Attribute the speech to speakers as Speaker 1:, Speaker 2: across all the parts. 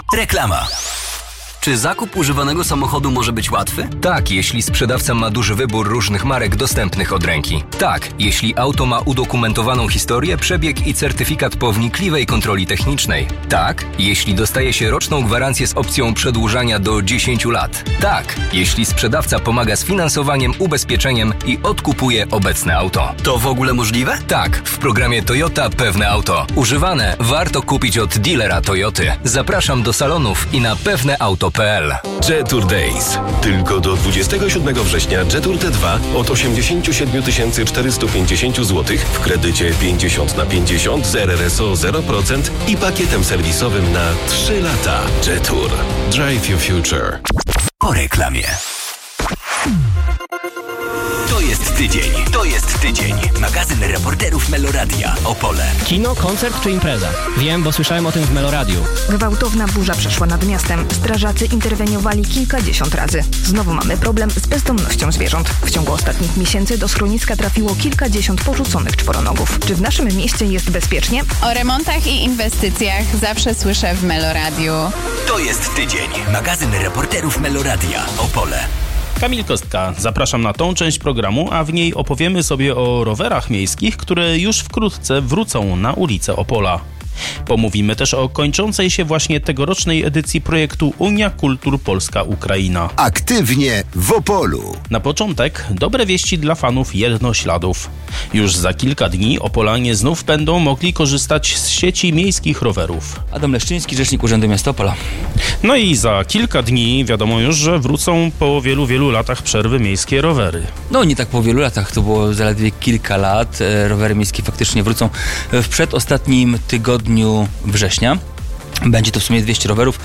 Speaker 1: Reklama. Czy zakup używanego samochodu może być łatwy?
Speaker 2: Tak, jeśli sprzedawca ma duży wybór różnych marek dostępnych od ręki. Tak, jeśli auto ma udokumentowaną historię, przebieg i certyfikat po wnikliwej kontroli technicznej. Tak, jeśli dostaje się roczną gwarancję z opcją przedłużania do 10 lat. Tak, jeśli sprzedawca pomaga z finansowaniem, ubezpieczeniem i odkupuje obecne auto.
Speaker 1: To w ogóle możliwe?
Speaker 2: Tak, w programie Toyota Pewne Auto. Używane warto kupić od dealera Toyoty. Zapraszam do salonów i na pewneauto.pl.
Speaker 3: Jetour Days. Tylko do 27 września Jetour T2 od 87 450 zł w kredycie 50/50 z RRSO 0% i pakietem serwisowym na 3 lata. Jetour. Drive your future.
Speaker 1: Po reklamie. To jest tydzień. Magazyn reporterów Meloradia. Opole.
Speaker 4: Kino, koncert czy impreza? Wiem, bo słyszałem o tym w Meloradiu.
Speaker 5: Gwałtowna burza przeszła nad miastem. Strażacy interweniowali kilkadziesiąt razy. Znowu mamy problem z bezdomnością zwierząt. W ciągu ostatnich miesięcy do schroniska trafiło kilkadziesiąt porzuconych czworonogów. Czy w naszym mieście jest bezpiecznie?
Speaker 6: O remontach i inwestycjach zawsze słyszę w Meloradiu.
Speaker 1: To jest tydzień. Magazyn reporterów Meloradia. Opole.
Speaker 7: Kamil Kostka, zapraszam na tą część programu, a w niej opowiemy sobie o rowerach miejskich, które już wkrótce wrócą na ulice Opola. Pomówimy też o kończącej się właśnie tegorocznej edycji projektu Unia Kultur Polska-Ukraina.
Speaker 8: Aktywnie w Opolu.
Speaker 7: Na początek dobre wieści dla fanów jednośladów. Już za kilka dni Opolanie znów będą mogli korzystać z sieci miejskich rowerów.
Speaker 9: Adam Leszczyński, rzecznik Urzędu Miasta Opola.
Speaker 7: No i za kilka dni wiadomo już, że wrócą po wielu latach przerwy miejskie rowery.
Speaker 9: No nie tak po wielu latach, to było zaledwie kilka lat. Rowery miejskie faktycznie wrócą w przedostatnim tygodniu września. Będzie to w sumie 200 rowerów,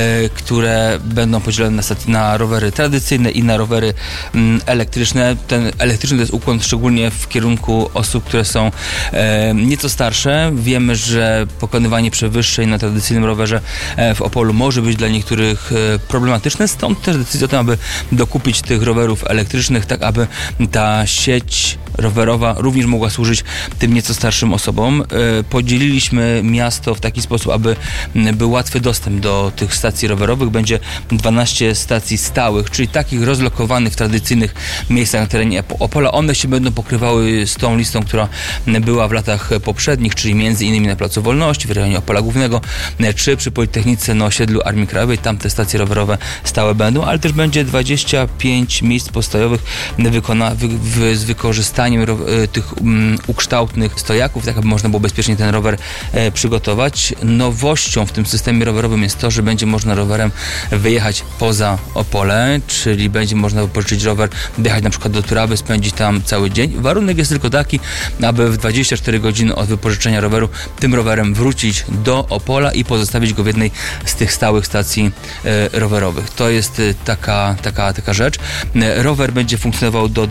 Speaker 9: które będą podzielone na rowery tradycyjne i na rowery elektryczne. Ten elektryczny to jest ukłon szczególnie w kierunku osób, które są nieco starsze. Wiemy, że pokonywanie przewyższeń na tradycyjnym rowerze w Opolu może być dla niektórych problematyczne. Stąd też decyzja o tym, aby dokupić tych rowerów elektrycznych, tak aby ta sieć rowerowa również mogła służyć tym nieco starszym osobom. Podzieliliśmy miasto w taki sposób, aby był łatwy dostęp do tych stacji rowerowych. Będzie 12 stacji stałych, czyli takich rozlokowanych w tradycyjnych miejscach na terenie Opola. One się będą pokrywały z tą listą, która była w latach poprzednich, czyli między innymi na Placu Wolności, w rejonie Opola Głównego, czy przy Politechnice na osiedlu Armii Krajowej. Tam te stacje rowerowe stałe będą, ale też będzie 25 miejsc postojowych z wykorzystaniem tych ukształtnych stojaków, tak aby można było bezpiecznie ten rower przygotować. Nowością w tym systemie rowerowym jest to, że będzie można rowerem wyjechać poza Opole, czyli będzie można wypożyczyć rower, dojechać na przykład do Turawy, spędzić tam cały dzień. Warunek jest tylko taki, aby w 24 godziny od wypożyczenia roweru tym rowerem wrócić do Opola i pozostawić go w jednej z tych stałych stacji rowerowych. To jest taka rzecz. Rower będzie funkcjonował do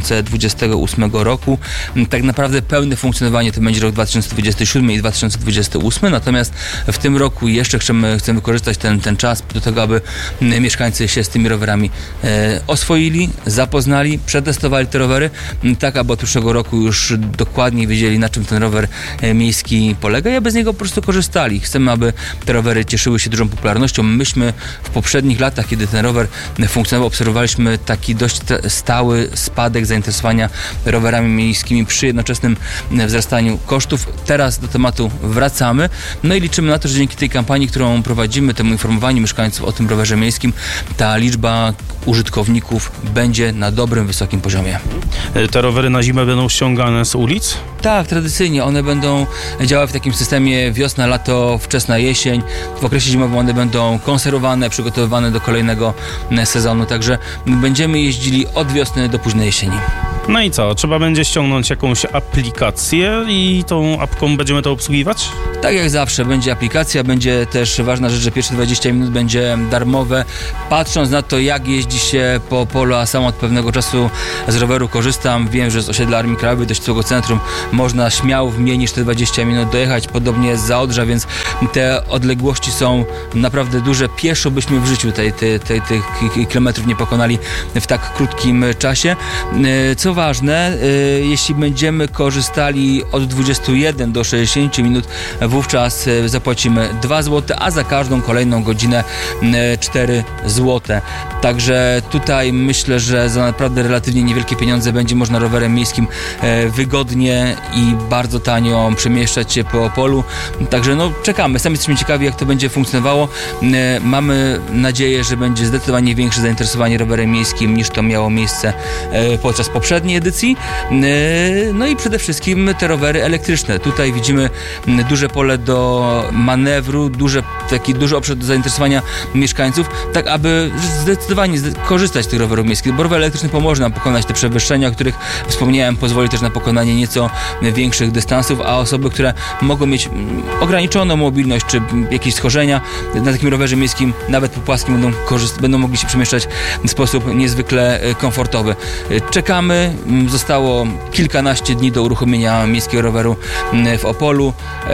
Speaker 9: 2028 roku. Tak naprawdę pełne funkcjonowanie to będzie rok 2027 i 2028, natomiast w tym roku jeszcze chcemy wykorzystać ten czas do tego, aby mieszkańcy się z tymi rowerami oswoili, zapoznali, przetestowali te rowery, tak aby od przyszłego roku już dokładnie wiedzieli, na czym ten rower miejski polega i aby z niego po prostu korzystali. Chcemy, aby te rowery cieszyły się dużą popularnością. Myśmy w poprzednich latach, kiedy ten rower funkcjonował, obserwowaliśmy taki dość stały spadek zainteresowania rowerami miejskimi przy jednoczesnym wzrastaniu kosztów. Teraz do tematu wracamy. No i liczymy na to, że dzięki tej kampanii, którą prowadzimy, temu informowaniu mieszkańców o tym rowerze miejskim, ta liczba użytkowników będzie na dobrym, wysokim poziomie.
Speaker 7: Te rowery na zimę będą ściągane z ulic?
Speaker 9: Tak, tradycyjnie. One będą działały w takim systemie wiosna, lato, wczesna jesień. W okresie zimowym one będą konserwowane, przygotowywane do kolejnego sezonu. Także będziemy jeździli od wiosny do późnej jesieni.
Speaker 7: No i co? Trzeba będzie ściągnąć jakąś aplikację i tą apką będziemy to obsługiwać?
Speaker 9: Tak jak zawsze, będzie aplikacja, będzie też ważna rzecz, że pierwsze 20 minut będzie darmowe. Patrząc na to, jak jeździ się po Opolu, a sam od pewnego czasu z roweru korzystam, wiem, że z osiedla Armii Krajowej do Ścisłego Centrum można śmiało w mniej niż te 20 minut dojechać, podobnie jest za Odrza, więc te odległości są naprawdę duże. Pieszo byśmy w życiu tych kilometrów nie pokonali w tak krótkim czasie. Co co ważne, jeśli będziemy korzystali od 21 do 60 minut, wówczas zapłacimy 2 zł, a za każdą kolejną godzinę 4 zł. Także tutaj myślę, że za naprawdę relatywnie niewielkie pieniądze będzie można rowerem miejskim wygodnie i bardzo tanio przemieszczać się po Opolu. Także czekamy. Sami jesteśmy ciekawi, jak to będzie funkcjonowało. Mamy nadzieję, że będzie zdecydowanie większe zainteresowanie rowerem miejskim niż to miało miejsce podczas poprzedniej edycji. No i przede wszystkim te rowery elektryczne. Tutaj widzimy duże pole do manewru, duży obszar do zainteresowania mieszkańców, tak aby zdecydowanie korzystać z tych rowerów miejskich, bo rower elektryczny pomoże nam pokonać te przewyższenia, o których wspomniałem, pozwoli też na pokonanie nieco większych dystansów, a osoby, które mogą mieć ograniczoną mobilność czy jakieś schorzenia, na takim rowerze miejskim, nawet po płaskim będą mogli się przemieszczać w sposób niezwykle komfortowy. Czekamy, zostało kilkanaście dni do uruchomienia miejskiego roweru w Opolu.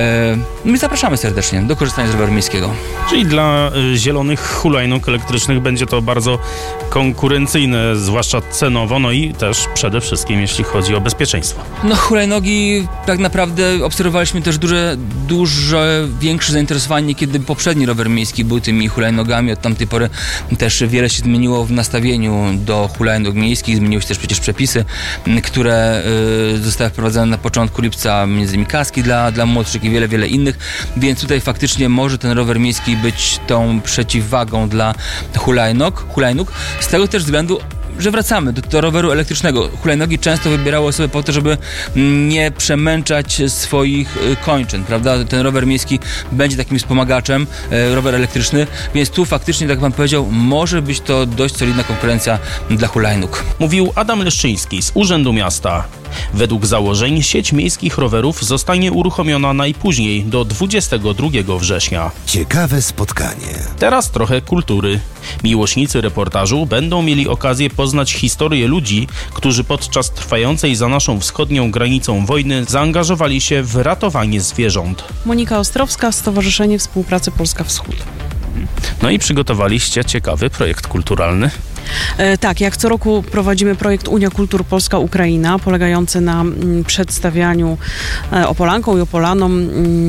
Speaker 9: My zapraszamy serdecznie do korzystania z roweru miejskiego.
Speaker 7: Czyli dla zielonych hulajnóg elektrycznych będzie to bardzo konkurencyjne, zwłaszcza cenowo, no i też przede wszystkim jeśli chodzi o bezpieczeństwo.
Speaker 9: Hulajnogi, tak naprawdę obserwowaliśmy też dużo większe zainteresowanie, kiedy poprzedni rower miejski był tymi hulajnogami. Od tamtej pory też wiele się zmieniło w nastawieniu do hulajnog miejskich, zmieniły się też przecież przepisy, które zostały wprowadzone na początku lipca, między innymi kaski dla młodszych i wiele innych, więc tutaj faktycznie może ten rower miejski być tą przeciwwagą dla hulajnóg, z tego też względu, że wracamy do roweru elektrycznego. Hulajnogi często wybierały osoby po to, żeby nie przemęczać swoich kończyn, prawda? Ten rower miejski będzie takim wspomagaczem, rower elektryczny, więc tu faktycznie, tak jak pan powiedział, może być to dość solidna konkurencja dla hulajnóg.
Speaker 7: Mówił Adam Leszczyński z Urzędu Miasta. Według założeń sieć miejskich rowerów zostanie uruchomiona najpóźniej do 22 września.
Speaker 8: Ciekawe spotkanie.
Speaker 7: Teraz trochę kultury. Miłośnicy reportażu będą mieli okazję poznać historię ludzi, którzy podczas trwającej za naszą wschodnią granicą wojny zaangażowali się w ratowanie zwierząt.
Speaker 10: Monika Ostrowska, Stowarzyszenie Współpracy Polska Wschód.
Speaker 7: No i przygotowaliście ciekawy projekt kulturalny.
Speaker 10: Tak, jak co roku prowadzimy projekt Unia Kultur Polska-Ukraina, polegający na przedstawianiu Opolankom i Opolanom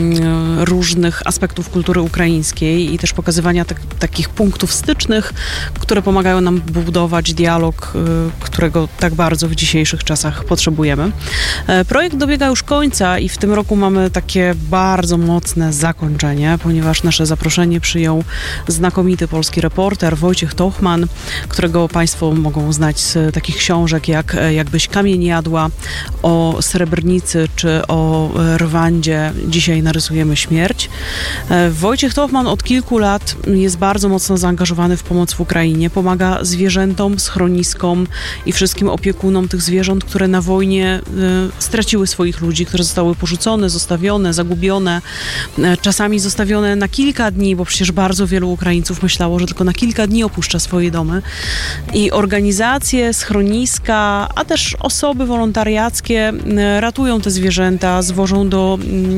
Speaker 10: różnych aspektów kultury ukraińskiej i też pokazywania takich punktów stycznych, które pomagają nam budować dialog, którego tak bardzo w dzisiejszych czasach potrzebujemy. Projekt dobiega już końca i w tym roku mamy takie bardzo mocne zakończenie, ponieważ nasze zaproszenie przyjął znakomity polski reporter Wojciech Tochman, którego Państwo mogą znać z takich książek jak Jakbyś kamień jadła, o Srebrnicy czy o Rwandzie. Dzisiaj narysujemy śmierć. Wojciech Tochman od kilku lat jest bardzo mocno zaangażowany w pomoc w Ukrainie. Pomaga zwierzętom, schroniskom i wszystkim opiekunom tych zwierząt, które na wojnie straciły swoich ludzi, które zostały porzucone, zostawione, zagubione, czasami zostawione na kilka dni, bo przecież bardzo wielu Ukraińców myślało, że tylko na kilka dni opuszcza swoje domy. I organizacje, schroniska, a też osoby wolontariackie ratują te zwierzęta, zwożą do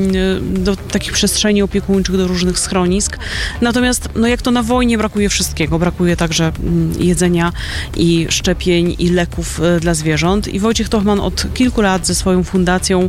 Speaker 10: takich przestrzeni opiekuńczych, do różnych schronisk. Natomiast jak to na wojnie brakuje wszystkiego. Brakuje także jedzenia i szczepień i leków dla zwierząt. I Wojciech Tochman od kilku lat ze swoją fundacją,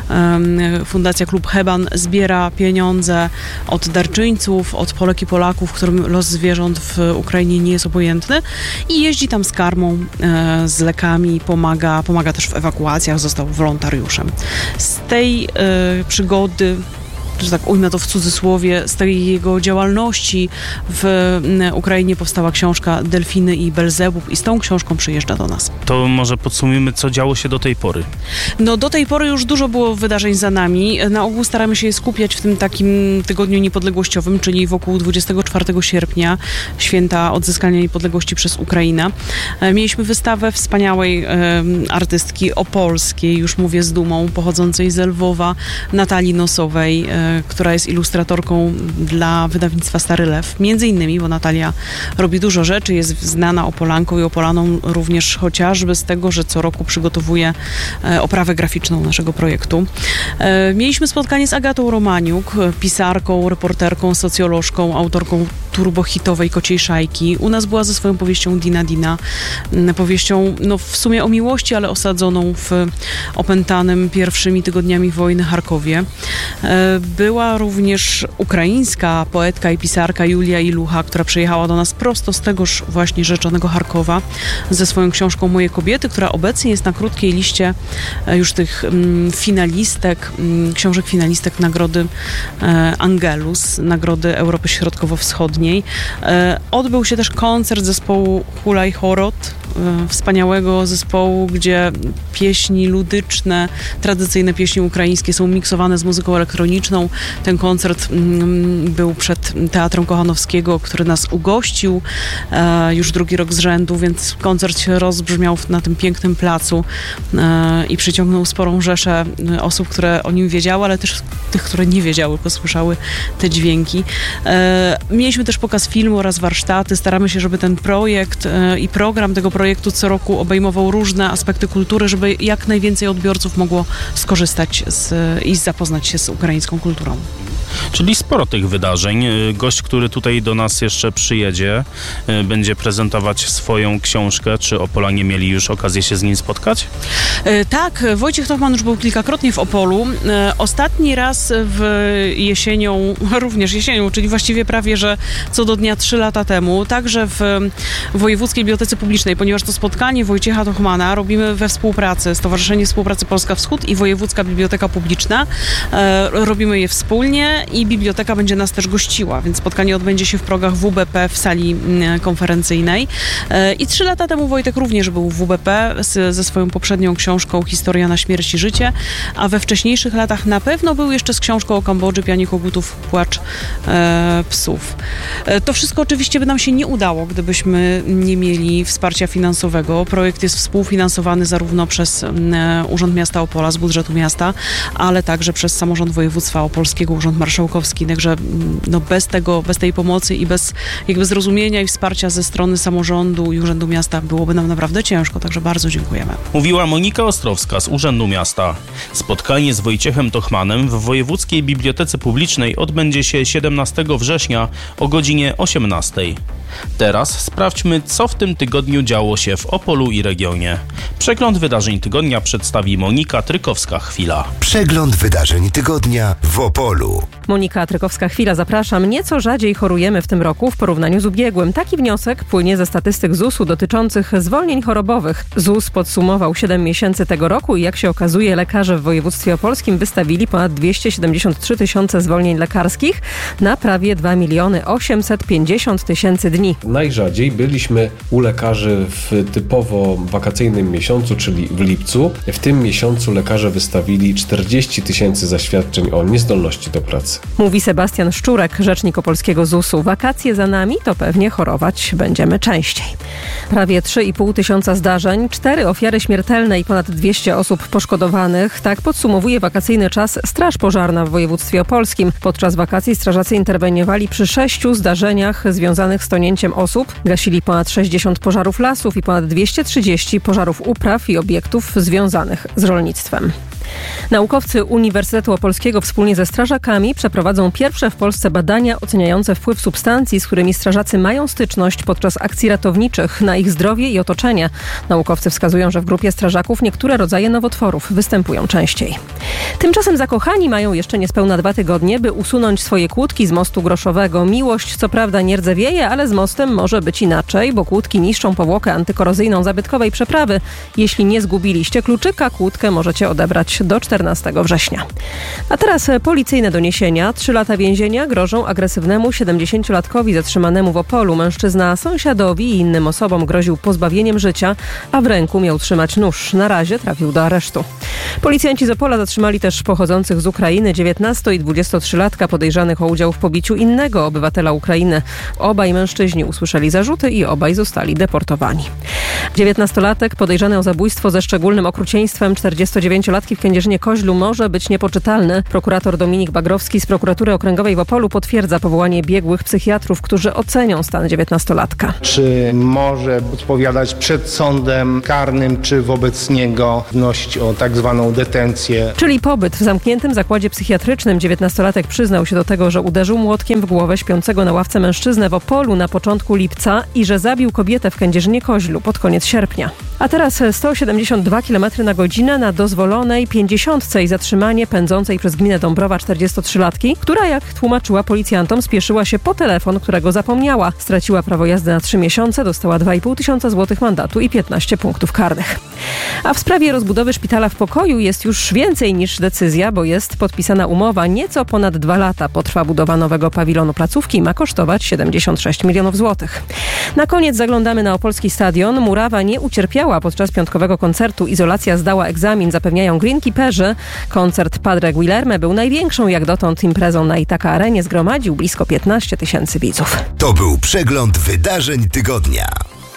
Speaker 10: Fundacja Klub Heban, zbiera pieniądze od darczyńców, od Polek i Polaków, którym los zwierząt w Ukrainie nie jest obojętny. I jeździ tam z karmą, z lekami, pomaga też w ewakuacjach, został wolontariuszem. Z tej przygody, że tak ujmę to w cudzysłowie, z tej jego działalności w Ukrainie powstała książka Delfiny i Belzebub i z tą książką przyjeżdża do nas.
Speaker 7: To może podsumujmy, co działo się do tej pory.
Speaker 10: Do tej pory już dużo było wydarzeń za nami. Na ogół staramy się je skupiać w tym takim tygodniu niepodległościowym, czyli wokół 24 sierpnia, święta odzyskania niepodległości przez Ukrainę. Mieliśmy wystawę wspaniałej artystki opolskiej, już mówię z dumą, pochodzącej z Lwowa, Natalii Nosowej, która jest ilustratorką dla wydawnictwa Stary Lew. Między innymi, bo Natalia robi dużo rzeczy, jest znana Opolanką i Opolanom również chociażby z tego, że co roku przygotowuje oprawę graficzną naszego projektu. Mieliśmy spotkanie z Agatą Romaniuk, pisarką, reporterką, socjolożką, autorką turbohitowej Kociej Szajki. U nas była ze swoją powieścią Dina Dina, powieścią w sumie o miłości, ale osadzoną w opętanym pierwszymi tygodniami wojny Charkowie. Była również ukraińska poetka i pisarka Julia Ilucha, która przyjechała do nas prosto z tegoż właśnie rzeczonego Charkowa ze swoją książką Moje kobiety, która obecnie jest na krótkiej liście już tych finalistek, książek finalistek Nagrody Angelus, Nagrody Europy Środkowo-Wschodniej. Odbył się też koncert zespołu Hulaj Horot, wspaniałego zespołu, gdzie pieśni ludyczne, tradycyjne pieśni ukraińskie są miksowane z muzyką elektroniczną. Ten koncert był przed Teatrem Kochanowskiego, który nas ugościł już drugi rok z rzędu, więc koncert się rozbrzmiał na tym pięknym placu i przyciągnął sporą rzeszę osób, które o nim wiedziały, ale też tych, które nie wiedziały, posłyszały te dźwięki. Mieliśmy też pokaz filmu oraz warsztaty. Staramy się, żeby ten projekt i program tego projektu co roku obejmował różne aspekty kultury, żeby jak najwięcej odbiorców mogło skorzystać i zapoznać się z ukraińską kulturą.
Speaker 7: Czyli sporo tych wydarzeń. Gość, który tutaj do nas jeszcze przyjedzie, będzie prezentować swoją książkę. Czy Opolanie mieli już okazję się z nim spotkać?
Speaker 10: Tak, Wojciech Tochman już był kilkakrotnie w Opolu. Ostatni raz również jesienią, czyli właściwie prawie, że co do dnia 3 lata temu, także w Wojewódzkiej Bibliotece Publicznej, ponieważ to spotkanie Wojciecha Tochmana robimy we współpracy, Stowarzyszenie Współpracy Polska Wschód i Wojewódzka Biblioteka Publiczna. Robimy je wspólnie i biblioteka będzie nas też gościła, więc spotkanie odbędzie się w progach WBP w sali konferencyjnej. I 3 lata temu Wojtek również był w WBP ze swoją poprzednią książką Historia na śmierć i życie, a we wcześniejszych latach na pewno był jeszcze z książką o Kambodży, Pianie kogutów, Płacz psów. To wszystko oczywiście by nam się nie udało, gdybyśmy nie mieli wsparcia finansowego. Projekt jest współfinansowany zarówno przez Urząd Miasta Opola z budżetu miasta, ale także przez Samorząd Województwa Opolskiego, Urząd Marszałkowski. Także bez tej pomocy i bez jakby zrozumienia i wsparcia ze strony samorządu i Urzędu Miasta byłoby nam naprawdę ciężko. Także bardzo dziękujemy.
Speaker 7: Mówiła Monika Ostrowska z Urzędu Miasta. Spotkanie z Wojciechem Tochmanem w Wojewódzkiej Bibliotece Publicznej odbędzie się 17 września o godzinie 18. Teraz sprawdźmy, co w tym tygodniu działo się w Opolu i regionie. Przegląd wydarzeń tygodnia przedstawi Monika Trykowska-Chwila.
Speaker 8: Przegląd wydarzeń tygodnia w Opolu.
Speaker 11: Monika Trykowska-Chwila, zapraszam. Nieco rzadziej chorujemy w tym roku w porównaniu z ubiegłym. Taki wniosek płynie ze statystyk ZUS-u dotyczących zwolnień chorobowych. ZUS podsumował 7 miesięcy tego roku i jak się okazuje, lekarze w województwie opolskim wystawili ponad 273 tysiące zwolnień lekarskich na prawie 2 850 000 dni.
Speaker 12: Najrzadziej byliśmy u lekarzy w typowo wakacyjnym miesiącu, czyli w lipcu. W tym miesiącu lekarze wystawili 40 tysięcy zaświadczeń o niezdolności do pracy.
Speaker 11: Mówi Sebastian Szczurek, rzecznik opolskiego ZUS-u. Wakacje za nami, to pewnie chorować będziemy częściej. Prawie 3,5 tysiąca zdarzeń, 4 ofiary śmiertelne i ponad 200 osób poszkodowanych. Tak podsumowuje wakacyjny czas Straż Pożarna w województwie opolskim. Podczas wakacji strażacy interweniowali przy 6 zdarzeniach związanych z tonięciem osób. Gasili ponad 60 pożarów lasów i ponad 230 pożarów upraw i obiektów związanych z rolnictwem. Naukowcy Uniwersytetu Opolskiego wspólnie ze strażakami przeprowadzą pierwsze w Polsce badania oceniające wpływ substancji, z którymi strażacy mają styczność podczas akcji ratowniczych na ich zdrowie i otoczenie. Naukowcy wskazują, że w grupie strażaków niektóre rodzaje nowotworów występują częściej. Tymczasem zakochani mają jeszcze niespełna 2 tygodnie, by usunąć swoje kłódki z mostu groszowego. Miłość co prawda nie rdzewieje, ale z mostem może być inaczej, bo kłódki niszczą powłokę antykorozyjną zabytkowej przeprawy. Jeśli nie zgubiliście kluczyka, kłódkę możecie odebrać do 14 września. A teraz policyjne doniesienia. 3 lata więzienia grożą agresywnemu 70-latkowi zatrzymanemu w Opolu. Mężczyzna sąsiadowi i innym osobom groził pozbawieniem życia, a w ręku miał trzymać nóż. Na razie trafił do aresztu. Policjanci z Opola zatrzymali też pochodzących z Ukrainy 19- i 23-latka podejrzanych o udział w pobiciu innego obywatela Ukrainy. Obaj mężczyźni usłyszeli zarzuty i obaj zostali deportowani. 19-latek podejrzany o zabójstwo ze szczególnym okrucieństwem 49-latki w Kędzierzynie-Koźlu może być niepoczytalny. Prokurator Dominik Bagrowski z Prokuratury Okręgowej w Opolu potwierdza powołanie biegłych psychiatrów, którzy ocenią stan 19-latka.
Speaker 13: Czy może odpowiadać przed sądem karnym, czy wobec niego wnosić o tak zwaną detencję.
Speaker 11: Czyli pobyt w zamkniętym zakładzie psychiatrycznym. 19-latek przyznał się do tego, że uderzył młotkiem w głowę śpiącego na ławce mężczyznę w Opolu na początku lipca i że zabił kobietę w Kędzierzynie-Koźlu pod koniec sierpnia. A teraz 172 km/h na dozwolonej 50 i zatrzymanie pędzącej przez gminę Dąbrowa 43-latki, która, jak tłumaczyła policjantom, spieszyła się po telefon, którego zapomniała. Straciła prawo jazdy na 3 miesiące, dostała 2,5 tysiąca złotych mandatu i 15 punktów karnych. A w sprawie rozbudowy szpitala w Pokoju jest już więcej niż decyzja, bo jest podpisana umowa. Nieco ponad 2 lata potrwa budowa nowego pawilonu placówki i ma kosztować 76 milionów złotych. Na koniec zaglądamy na opolski stadion. Murawa nie ucierpiała podczas piątkowego koncertu. Izolacja zdała egzamin, zapewniają greenkeeperzy. Koncert Padre Guilherme był największą jak dotąd imprezą na Itaka Arenie. Zgromadził blisko 15 tysięcy widzów.
Speaker 8: To był przegląd wydarzeń tygodnia.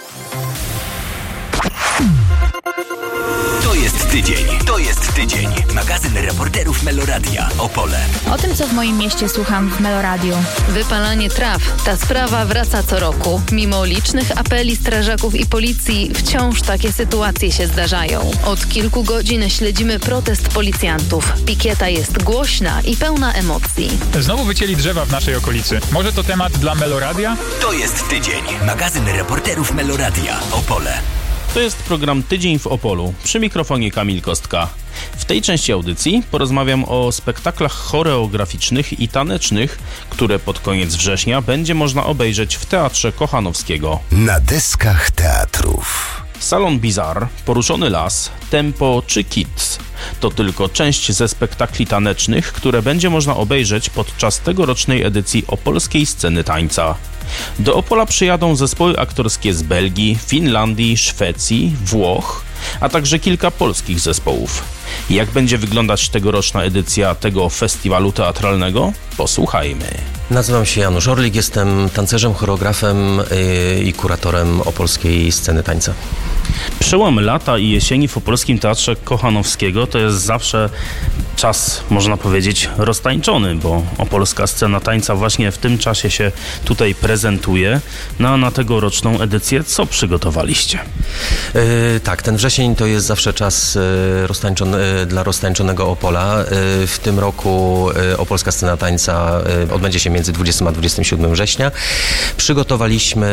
Speaker 1: To jest tydzień. Magazyn reporterów Meloradia. Opole.
Speaker 14: O tym, co w moim mieście słucham w Meloradiu.
Speaker 15: Wypalanie traw. Ta sprawa wraca co roku. Mimo licznych apeli strażaków i policji, wciąż takie sytuacje się zdarzają. Od kilku godzin śledzimy protest policjantów. Pikieta jest głośna i pełna emocji.
Speaker 16: Znowu wycięli drzewa w naszej okolicy. Może to temat dla Meloradia?
Speaker 1: To jest tydzień. Magazyn reporterów Meloradia. Opole.
Speaker 7: To jest program Tydzień w Opolu. Przy mikrofonie Kamil Kostka. W tej części audycji porozmawiam o spektaklach choreograficznych i tanecznych, które pod koniec września będzie można obejrzeć w Teatrze Kochanowskiego.
Speaker 8: Na deskach teatrów.
Speaker 7: Salon Bizarre, Poruszony las, Tempo czy Kids to tylko część ze spektakli tanecznych, które będzie można obejrzeć podczas tegorocznej edycji opolskiej sceny tańca. Do Opola przyjadą zespoły aktorskie z Belgii, Finlandii, Szwecji, Włoch, a także kilka polskich zespołów. Jak będzie wyglądać tegoroczna edycja tego festiwalu teatralnego? Posłuchajmy.
Speaker 17: Nazywam się Janusz Orlik, jestem tancerzem, choreografem i kuratorem opolskiej sceny tańca.
Speaker 7: Przełom lata i jesieni w Opolskim Teatrze Kochanowskiego to jest zawsze czas, można powiedzieć, roztańczony, bo opolska scena tańca właśnie w tym czasie się tutaj prezentuje. No a na tegoroczną edycję co przygotowaliście?
Speaker 17: Tak, ten wrzesień to jest zawsze czas dla roztańczonego Opola. W tym roku opolska scena tańca odbędzie się między 20 a 27 września. Przygotowaliśmy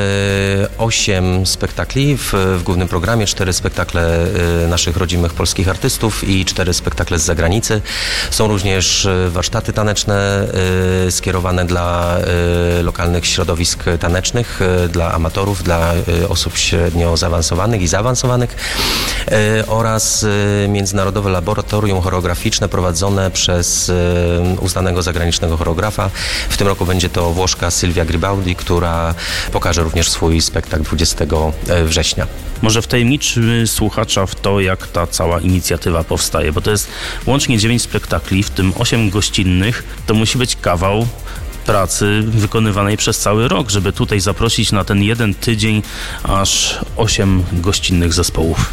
Speaker 17: 8 spektakli w głównym programie, 4 spektakle naszych rodzimych polskich artystów i 4 spektakle z zagranicy. Są również warsztaty taneczne skierowane dla lokalnych środowisk tanecznych, dla amatorów, dla osób średnio zaawansowanych i zaawansowanych oraz międzynarodowe laboratorium choreograficzne prowadzone przez uznanego zagranicznego choreografa. W tym roku będzie to Włoszka Silvia Gribaldi, która pokaże również swój spektakl 20 września.
Speaker 7: Może wtajemniczy słuchacza w to, jak ta cała inicjatywa powstaje, bo to jest łącznie 9 spektakli, w tym 8 gościnnych. To musi być kawał pracy wykonywanej przez cały rok, żeby tutaj zaprosić na ten jeden tydzień aż 8 gościnnych zespołów.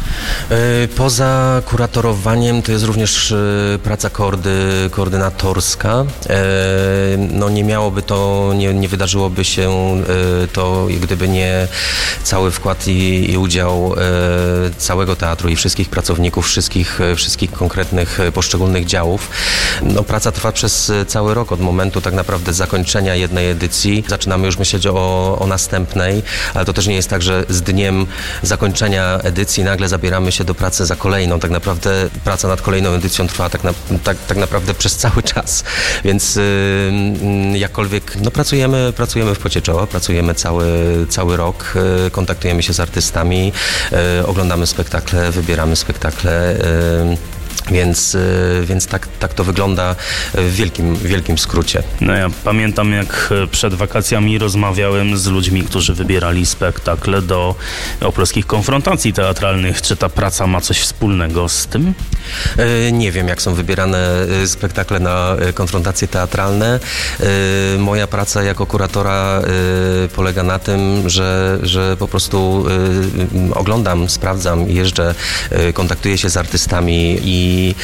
Speaker 17: Poza kuratorowaniem to jest również praca koordynatorska. No nie miałoby to, nie wydarzyłoby się to, gdyby nie cały wkład i udział całego teatru i wszystkich pracowników, wszystkich konkretnych poszczególnych działów. No, praca trwa przez cały rok od momentu tak naprawdę zakończenia jednej edycji. Zaczynamy już myśleć o następnej, ale to też nie jest tak, że z dniem zakończenia edycji nagle zabieramy się do pracy za kolejną. Tak naprawdę praca nad kolejną edycją trwa tak naprawdę przez cały czas. Więc jakkolwiek no, pracujemy w pocie czoła, pracujemy cały rok, kontaktujemy się z artystami, oglądamy spektakle, wybieramy spektakle. Więc tak to wygląda w wielkim skrócie.
Speaker 7: No ja pamiętam, jak przed wakacjami rozmawiałem z ludźmi, którzy wybierali spektakle do opolskich konfrontacji teatralnych. Czy ta praca ma coś wspólnego z tym?
Speaker 17: Nie wiem, jak są wybierane spektakle na konfrontacje teatralne. Moja praca jako kuratora polega na tym, że po prostu oglądam, sprawdzam, jeżdżę, kontaktuję się z artystami i i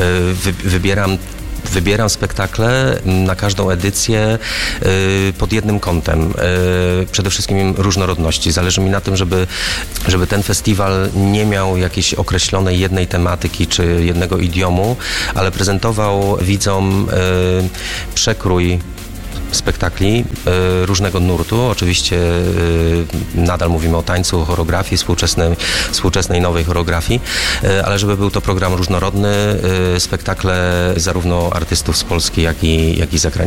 Speaker 17: wybieram spektakle na każdą edycję pod jednym kątem. Przede wszystkim różnorodności. Zależy mi na tym, żeby ten festiwal nie miał jakiejś określonej jednej tematyki czy jednego idiomu, ale prezentował widzom przekrój spektakli różnego nurtu. Oczywiście nadal mówimy o tańcu, o choreografii, współczesnej nowej choreografii, ale żeby był to program różnorodny, spektakle zarówno artystów z Polski, jak i zagranicznych.